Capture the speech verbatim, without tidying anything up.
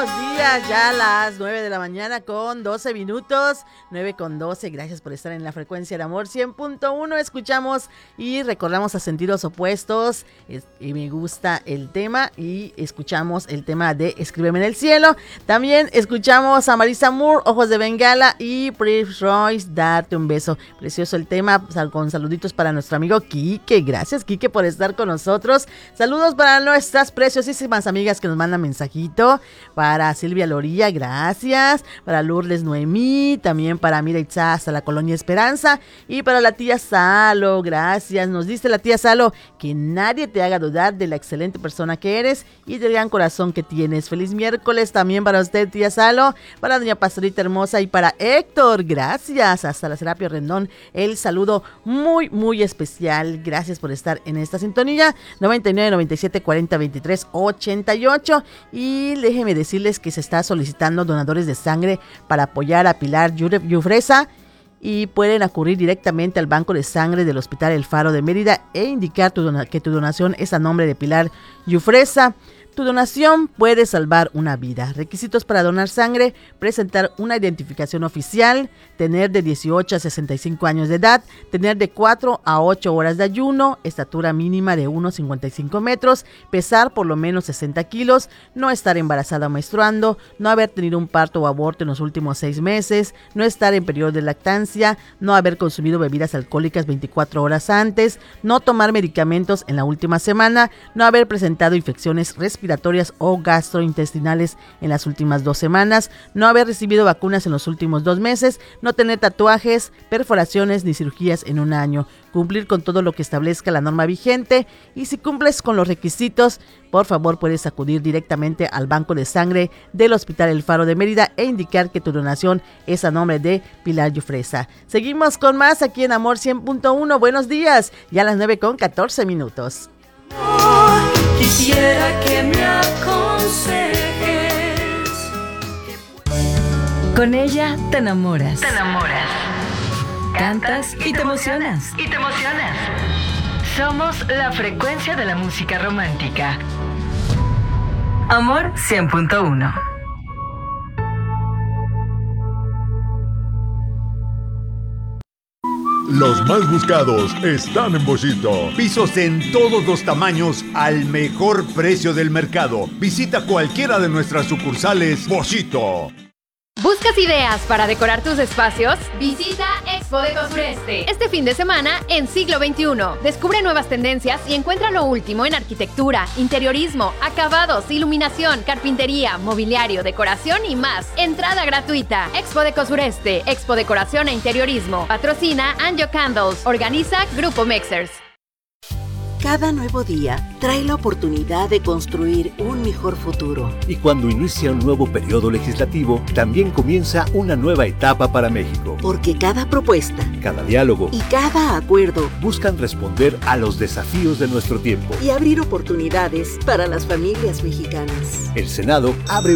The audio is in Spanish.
días, ya a las nueve de la mañana con doce minutos, nueve con doce, gracias por estar en la frecuencia de amor cien punto uno, escuchamos y recordamos a sentidos opuestos, es, y me gusta el tema, y escuchamos el tema de Escríbeme en el cielo, también escuchamos a Marisa Moore, Ojos de Bengala, y Prince Royce, Darte un beso, precioso el tema, con saluditos para nuestro amigo Quique, gracias Quique por estar con nosotros, saludos para nuestras preciosísimas amigas que nos mandan mensajito, para Silvia Lorilla, gracias, para Lourdes Noemí, también para Mira Itza hasta la Colonia Esperanza, y para la tía Salo, gracias, nos dice la tía Salo, que nadie te haga dudar de la excelente persona que eres y del gran corazón que tienes. Feliz miércoles también para usted, tía Salo, para doña Pastorita Hermosa y para Héctor, gracias, hasta la Serapio Rendón, el saludo muy, muy especial, gracias por estar en esta sintonía, noventa y nueve, noventa y siete, cuarenta, veintitrés, ochenta y ocho, y déjeme decirles que se está solicitando donadores de sangre para apoyar a Pilar Yufresa, y pueden acudir directamente al banco de sangre del Hospital El Faro de Mérida e indicar tu dona- que tu donación es a nombre de Pilar Yufresa. Tu donación puede salvar una vida. Requisitos para donar sangre: presentar una identificación oficial, tener de dieciocho a sesenta y cinco años de edad, tener de cuatro a ocho horas de ayuno, estatura mínima de uno cincuenta y cinco metros, pesar por lo menos sesenta kilos, no estar embarazada o menstruando, no haber tenido un parto o aborto en los últimos seis meses, no estar en periodo de lactancia, no haber consumido bebidas alcohólicas veinticuatro horas antes, no tomar medicamentos en la última semana, no haber presentado infecciones respiratorias respiratorias o gastrointestinales en las últimas dos semanas, no haber recibido vacunas en los últimos dos meses, no tener tatuajes, perforaciones ni cirugías en un año, cumplir con todo lo que establezca la norma vigente, y si cumples con los requisitos, por favor puedes acudir directamente al banco de sangre del Hospital El Faro de Mérida e indicar que tu donación es a nombre de Pilar Yufresa. Seguimos con más aquí en Amor cien punto uno, buenos días, ya a las nueve con catorce minutos. Quisiera que me aconsejes. Con ella te enamoras. Te enamoras. Cantas y te emocionas. Y te emocionas. Somos la frecuencia de la música romántica. Amor cien punto uno. Los más buscados están en Boschito. Pisos en todos los tamaños al mejor precio del mercado. Visita cualquiera de nuestras sucursales Boschito. ¿Buscas ideas para decorar tus espacios? Visita Expo Deco Sureste este fin de semana en Siglo veintiuno. Descubre nuevas tendencias y encuentra lo último en arquitectura, interiorismo, acabados, iluminación, carpintería, mobiliario, decoración y más. Entrada gratuita. Expo Deco Sureste, Expo Decoración e Interiorismo. Patrocina Anjo Candles. Organiza Grupo Mexers. Cada nuevo día trae la oportunidad de construir un mejor futuro. Y cuando inicia un nuevo periodo legislativo, también comienza una nueva etapa para México. Porque cada propuesta, cada diálogo y cada acuerdo buscan responder a los desafíos de nuestro tiempo y abrir oportunidades para las familias mexicanas. El Senado abre